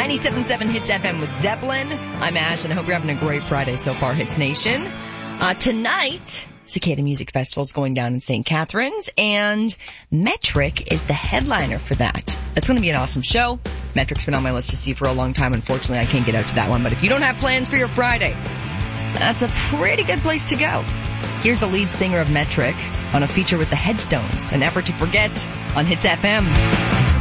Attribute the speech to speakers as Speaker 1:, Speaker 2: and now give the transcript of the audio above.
Speaker 1: 97.7 Hits FM with Zeppelin. I'm Ash, and I hope you're having a great Friday so far, Hits Nation. Tonight, Cicada Music Festival is going down in St. Catharines, and Metric is the headliner for that. That's going to be an awesome show. Metric's been on my list to see for a long time. Unfortunately, I can't get out to that one, but if you don't have plans for your Friday, that's a pretty good place to go. Here's the lead singer of Metric on a feature with the Headstones, An Effort to Forget on Hits FM.